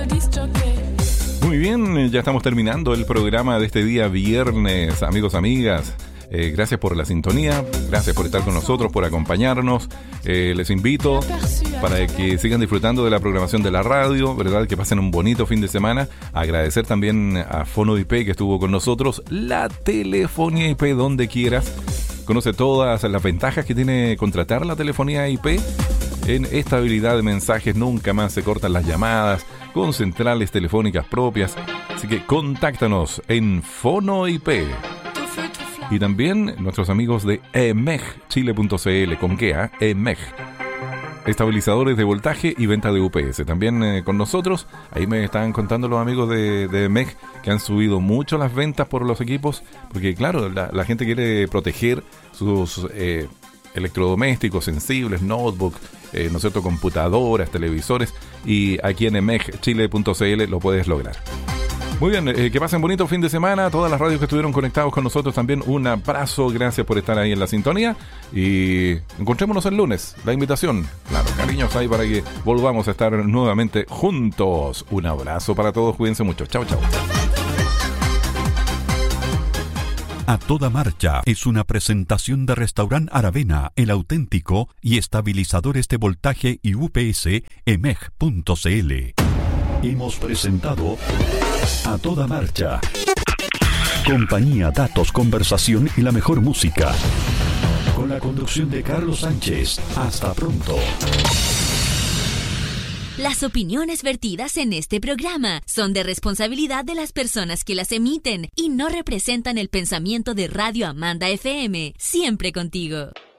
Muy bien, ya estamos terminando el programa de este día viernes, amigos, amigas. Gracias por la sintonía, gracias por estar con nosotros, por acompañarnos. Les invito para que sigan disfrutando de la programación de la radio, ¿verdad? Que pasen un bonito fin de semana. Agradecer también a Fono IP que estuvo con nosotros. La telefonía IP donde quieras. Conoce todas las ventajas que tiene contratar la telefonía IP. En estabilidad de mensajes, nunca más se cortan las llamadas, con centrales telefónicas propias. Así que contáctanos en Fono IP. Y también nuestros amigos de emegchile.cl, con G, EMEG. Estabilizadores de voltaje y venta de UPS. También con nosotros, ahí me están contando los amigos de EMEG que han subido mucho las ventas por los equipos, porque claro, la gente quiere proteger sus electrodomésticos sensibles, notebook, ¿no es cierto?, computadoras, televisores, y aquí en emegchile.cl lo puedes lograr. Muy bien, que pasen bonito fin de semana. A todas las radios que estuvieron conectados con nosotros también un abrazo, gracias por estar ahí en la sintonía y encontrémonos el lunes. La invitación, claro, cariños ahí para que volvamos a estar nuevamente juntos. Un abrazo para todos, cuídense mucho. Chao, chao. A Toda Marcha es una presentación de Restaurant Aravena, El Auténtico y estabilizadores de voltaje y UPS emeg.cl. Hemos presentado A Toda Marcha. Compañía, datos, conversación y la mejor música. Con la conducción de Carlos Sánchez. Hasta pronto. Las opiniones vertidas en este programa son de responsabilidad de las personas que las emiten y no representan el pensamiento de Radio Amanda FM. Siempre contigo.